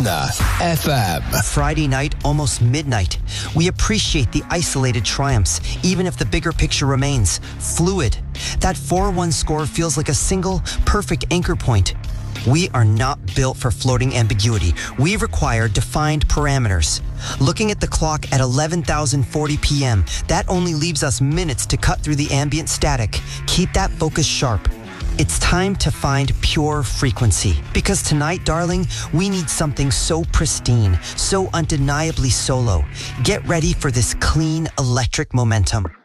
FM. Friday night, almost midnight. We appreciate the isolated triumphs, even if the bigger picture remains fluid. That 4-1 score feels like a single, perfect anchor point. We are not built for floating ambiguity. We require defined parameters. Looking at the clock at 11,040 p.m., that only leaves us minutes to cut through the ambient static. Keep that focus sharp. It's time to find pure frequency. Because tonight, darling, we need something so pristine, so undeniably solo. Get ready for this clean electric momentum.